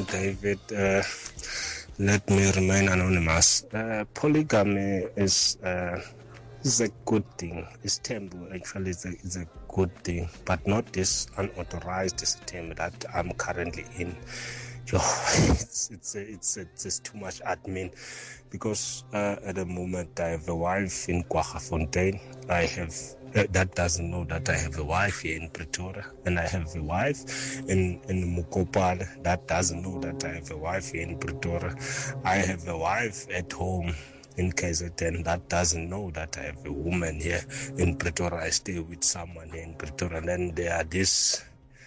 David. Let me remain anonymous. Polygamy is a good thing. It's temple actually is a good thing, but not this unauthorized system that I'm currently in. It's too much admin because at the moment I have a wife in Kwaggafontein. I have that doesn't know that I have a wife here in Pretoria, and I have a wife in Mokopane that doesn't know that I have a wife here in Pretoria. I have a wife at home in KZN that doesn't know that I have a woman here in Pretoria. I stay with someone here in Pretoria, and then there are these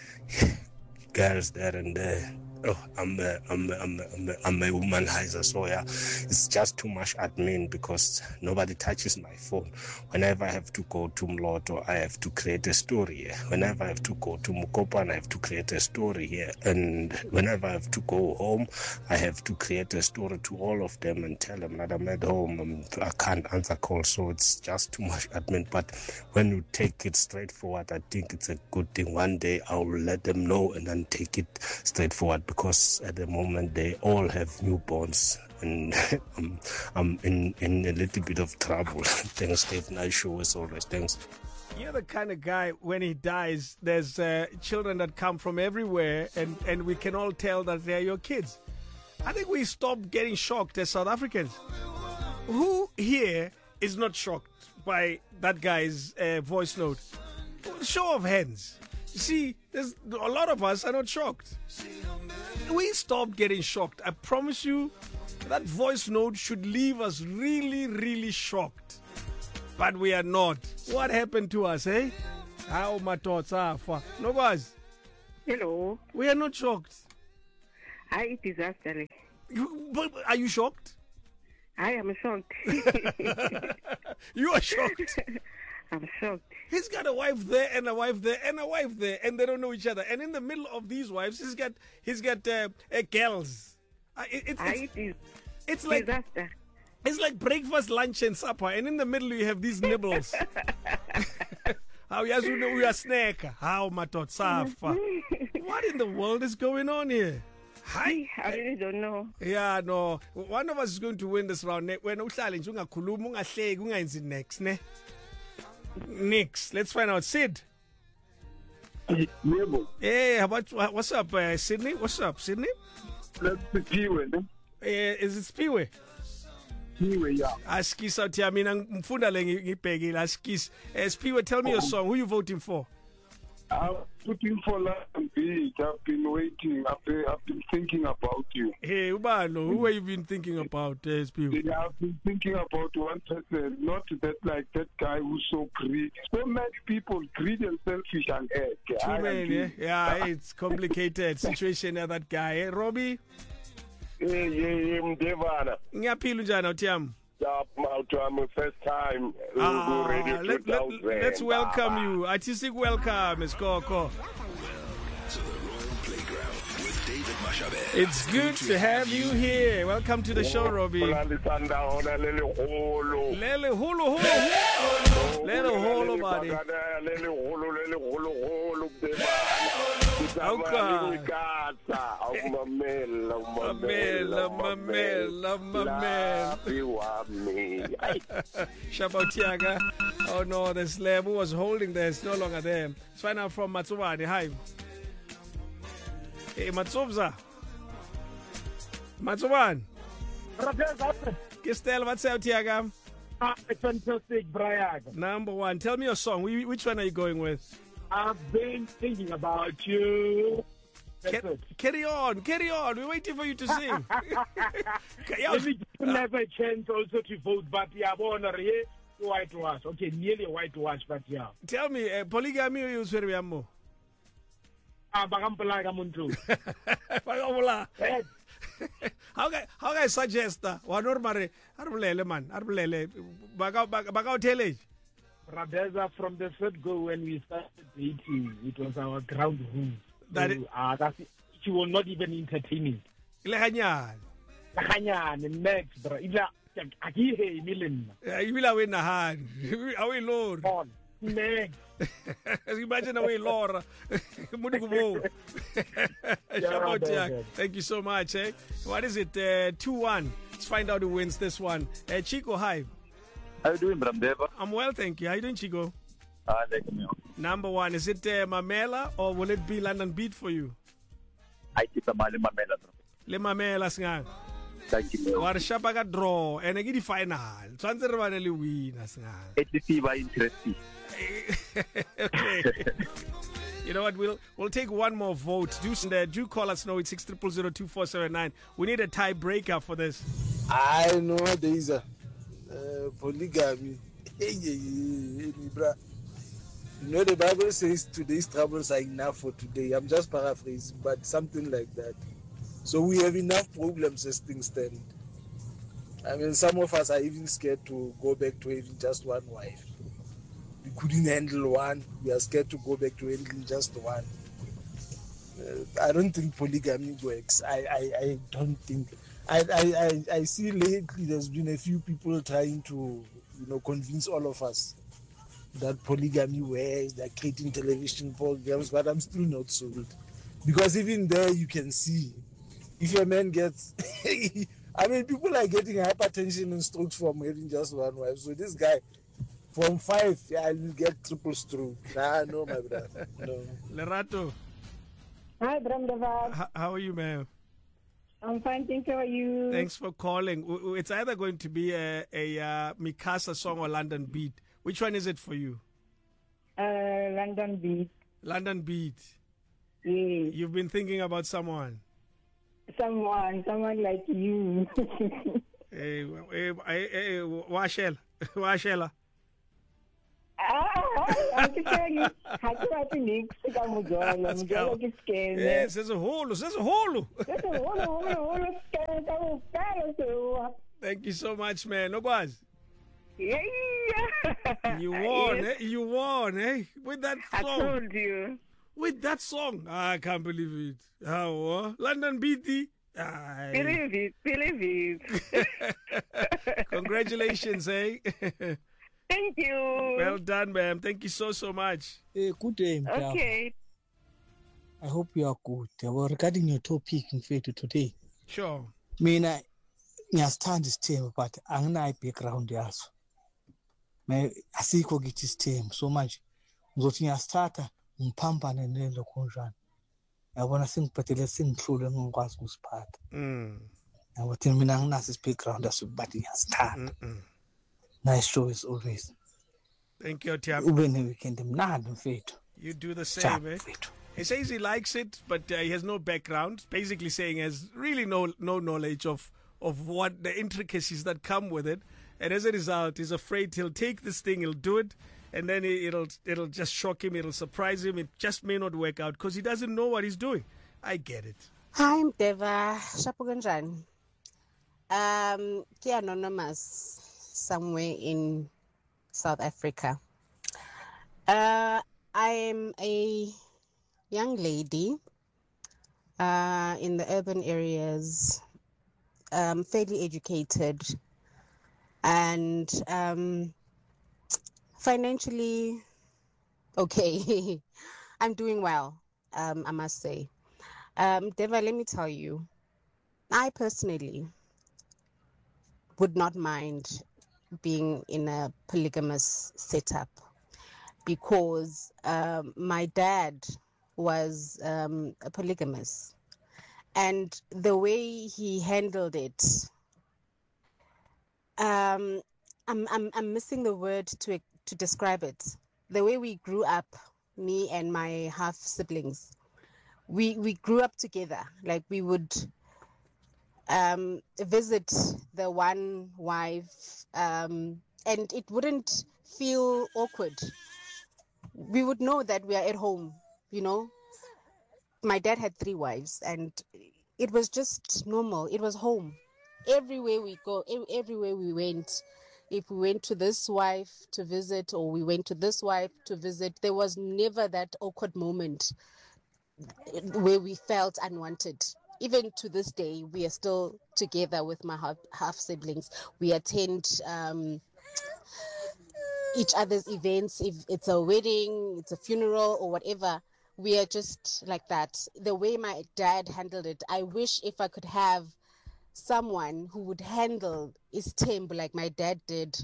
girls there and there. Oh, I'm a womanizer, so yeah, it's just too much admin because nobody touches my phone. Whenever I have to go to Mloto, I have to create a story here. Whenever I have to go to Mukopane, I have to create a story here. And whenever I have to go home, I have to create a story to all of them and tell them that I'm at home, I can't answer calls, so it's just too much admin. But when you take it straightforward, I think it's a good thing. One day I will let them know and then take it straightforward, because at the moment they all have newborns and I'm in a little bit of trouble. Thanks, Dave. Nice show as always. Thanks. You're the kind of guy, when he dies, there's children that come from everywhere and we can all tell that they're your kids. I think we stopped getting shocked as South Africans. Who here is not shocked by that guy's voice note? Show of hands. See, there's a lot of us are not shocked. We stopped getting shocked. I promise you, that voice note should leave us really, really shocked. But we are not. What happened to us, eh? How my thoughts are for nobody. Hello. We are not shocked. Hi, disaster. Are you shocked? I am shocked. You are shocked. I'm shocked. He's got a wife there and a wife there and a wife there, and they don't know each other. And in the middle of these wives, he's got girls. It's like disaster. It's like breakfast, lunch, and supper, and in the middle you have these nibbles. How we are snack? How matotsafa? What in the world is going on here? Hi, I really don't know. Yeah, no. One of us is going to win this round. When next, let's find out. Sid. Hey, what's up, Sydney? What's up, Sydney? Let's Piwe, no? Is it Piwe? Piwe, yeah. Askis out here. I mean, I'm ngibhekile Askis. Piwe, tell me your song. Who are you voting for? I'm looking for Lion Beat. I've been waiting. I've been thinking about you. Hey, Ubalo, who have you been thinking about, Piwe? Yeah, I've been thinking about one person, not that that guy who's so greedy. So many people greedy and selfish and too many, yeah, it's complicated situation that guy. Robbie? Devana. Ngiyaphila njani uThiyam? First time. Let's welcome you. Artistic welcome, Skoko. It's good to have you here. Welcome to the show, Robbie. Lele holo, buddy. Shabotiaga. Oh no, the slave who was holding there is no longer there. Let's find out from Matsubani. Hi. Hey, Matsubza. Matsuban. Kistel, what's out, Tiaga? Fantastic, Brian. Number one. Tell me your song. Which one are you going with? I've been thinking about you. Carry on. We're waiting for you to sing. Let me have a chance also to vote, but yeah, whitewash. Okay, nearly whitewash, but yeah. Tell me, polygamy or use very amo? How can I suggest that? Normally, Radeza, from the third go when we started dating, it was our ground rule. She will not even entertain it. Next, bro. Man. Imagine away Laura. Thank you so much. What is it? 2-1. Let's find out who wins this one. Chico, hi. How you doing, Bramdeva? I'm well, thank you. How you doing, Chico? Number one, is it Mamela or will it be London Beat for you? I keep a Mamela. Le Mamela singa. Thank you. War shapa ka draw and get the final. Tshwantse re bane le winner singa. It is interesting. Okay. You know what? We'll take one more vote. Do call us now. It's 6000247 We need a tiebreaker for this. I know there is a polygamy. You know, the Bible says today's troubles are enough for today. I'm just paraphrasing, but something like that. So we have enough problems as things stand. I mean, some of us are even scared to go back to having just one wife. We couldn't handle one. We are scared to go back to handling just one. I don't think polygamy works. I don't think. I see lately there's been a few people trying to, convince all of us that polygamy works. They're creating television programs, but I'm still not sold. Because even there you can see, if a man gets, people are getting hypertension and strokes from having just one wife. So this guy, from 5, I will get triple stroke. No, my brother. No. Lerato. Hi, Bramdeva. How are you, ma'am? I'm fine, thank you. How are you? Thanks for calling. It's either going to be a Mikasa song or London Beat. Which one is it for you? London Beat. London Beat. Yes. You've been thinking about someone. Someone like you. Washela. Yes, there's a hole. Thank you so much, man. Nogwazi. Yeah. You won, Yes. You won, with that I song. told you. With that song. I can't believe it. How? London BT. Believe it. Congratulations, Thank you. Well done, ma'am. Thank you so much. Good day, Okay. I hope you are good. Regarding your topic in fact today, Sure. mina ngiyasithanda isithembu but anginayo background yaso. Asikho kithi isithembu so manje ngizothi ngiyasithatha ngiphambane nelo konjani. Yabona sengiphathele sengihlule ngikwazi ukusiphatha. Yabo thina mina anginaso background yaso but ngiyasithanda. Nice show as always. Thank you, Tiam. Ube ne weekend mnandi mfethu. You do the same, He says he likes it, but he has no background. Basically saying he has really no knowledge of what the intricacies that come with it. And as a result, he's afraid he'll take this thing, he'll do it, and then it'll just shock him, it'll surprise him. It just may not work out because he doesn't know what he's doing. I get it. Hi, Mdeva. Shapuganjan. Anonymous somewhere in South Africa. I am a young lady in the urban areas, fairly educated, and financially okay. I'm doing well, I must say. Deva, let me tell you, I personally would not mind being in a polygamous setup because my dad was a polygamous, and the way he handled it, I'm missing the word to describe it. The way we grew up, me and my half siblings, we grew up together. Like we would visit the one wife, and it wouldn't feel awkward. We would know that we are at home, My dad had 3 wives, and it was just normal. It was home. Everywhere we go, everywhere we went, if we went to this wife to visit or we went to this wife to visit, there was never that awkward moment where we felt unwanted. Even to this day, we are still together with my half siblings. We attend each other's events. If it's a wedding, it's a funeral or whatever, we are just like that. The way my dad handled it, I wish if I could have someone who would handle Isthembu like my dad did,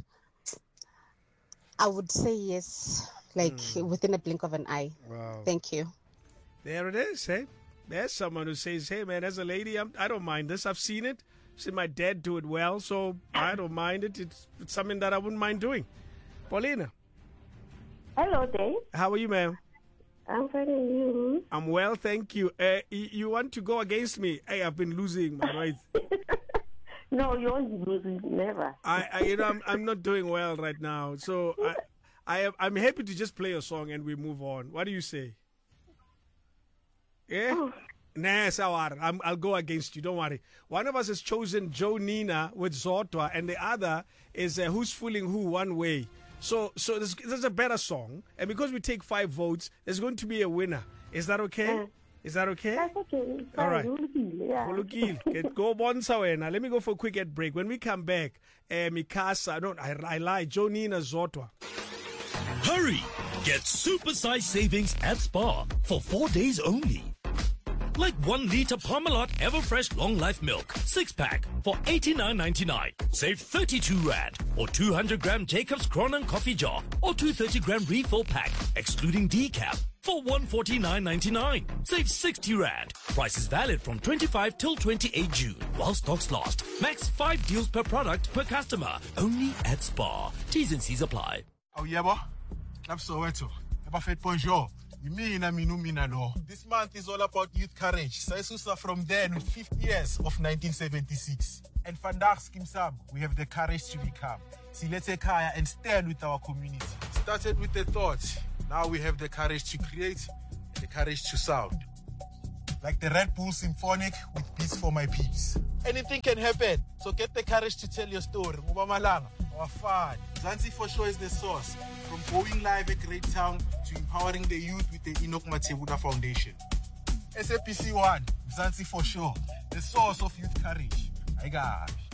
I would say yes, like within a blink of an eye. Wow. Thank you. There it is, hey? There's someone who says, hey, man, as a lady, I don't mind this. I've seen it. Seen my dad do it well, so I don't mind it. It's something that I wouldn't mind doing. Paulina. Hello, Dave. How are you, ma'am? I'm fine, and you? I'm well, thank you. You want to go against me? Hey, I've been losing my right. No, you won't lose, never. I'm not doing well right now, so I'm happy to just play a song and we move on. What do you say? Yeah. Oh. Nah, I'll go against you. Don't worry. One of us has chosen Joe Nina with Zodwa, and the other is Who's Fooling Who One Way. So there's a better song, and because we take 5 votes, there's going to be a winner. Is that okay? Is that okay? That's okay. All right. Yeah. Go bonsa wena. Let me go for a quick ad break. When we come back, Mikasa, I lied. Joe Nina Zodwa. Hurry! Get super-sized savings at Spar for 4 days only. Like 1 liter Parmalat Everfresh Long Life Milk 6-pack for 89.99. Save 32 Rand. Or 200 gram Jacob's Cronin Coffee Jar or 230 gram refill pack, excluding decaf, for 149.99. Save 60 Rand. Price is valid from 25 till 28 June while stocks last. Max 5 deals per product per customer. Only at Spar. T's and C's apply. Oh, yeah, boy. Soweto. Bonjour. This month is all about youth courage. Saisusa from then with 50 years of 1976. And Vandag Skimsam, we have the courage to become. Silete Kaya and stand with our community. Started with the thought. Now we have the courage to create, the courage to sound. Like the Red Bull Symphonic with Beats for My Peeps. Anything can happen, so get the courage to tell your story. Mubamalanga, our fun. Mzansi for sure is the source. From going live at Great Town to empowering the youth with the Enoch Matebuda Foundation. SAPC 1, Mzansi for sure, the source of youth courage. I got it.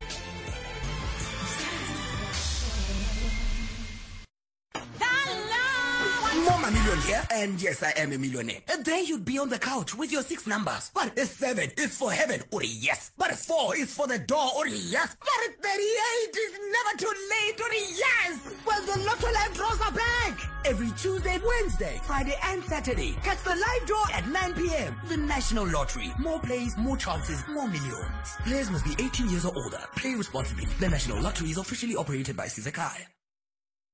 More million here, and yes, I am a millionaire. And then you'd be on the couch with your 6 numbers. But 7 is for heaven, or yes. But 4 is for the door, or yes. But 38 is never too late, or yes. Well, the Lotto Live draws are back. Every Tuesday, Wednesday, Friday, and Saturday. Catch the live draw at 9 p.m. The National Lottery. More plays, more chances, more millions. Players must be 18 years or older. Play responsibly. The National Lottery is officially operated by Sizakai.